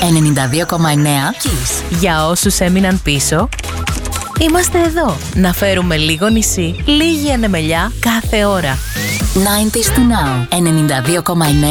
92,9 Kiss. Για όσους έμειναν πίσω, είμαστε εδώ να φέρουμε λίγο νησί, λίγη ανεμελιά κάθε ώρα. 90s to now. 92,9